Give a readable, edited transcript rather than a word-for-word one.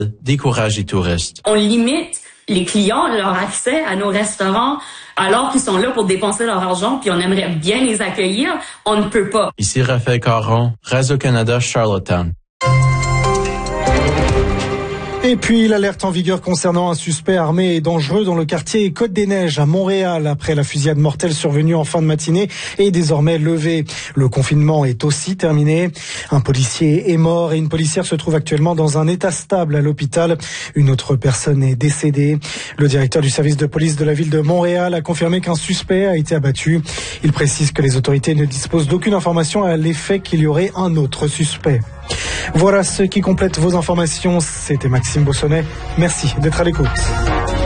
décourage les touristes. On limite les clients, leur accès à nos restaurants, alors qu'ils sont là pour dépenser leur argent, puis on aimerait bien les accueillir, on ne peut pas. Ici Raphaël Caron, Radio-Canada, Charlottetown. Et puis l'alerte en vigueur concernant un suspect armé et dangereux dans le quartier Côte-des-Neiges à Montréal après la fusillade mortelle survenue en fin de matinée est désormais levée. Le confinement est aussi terminé. Un policier est mort et une policière se trouve actuellement dans un état stable à l'hôpital. Une autre personne est décédée. Le directeur du service de police de la ville de Montréal a confirmé qu'un suspect a été abattu. Il précise que les autorités ne disposent d'aucune information à l'effet qu'il y aurait un autre suspect. Voilà ce qui complète vos informations. C'était Maxime Bossonnet. Merci d'être à l'écoute.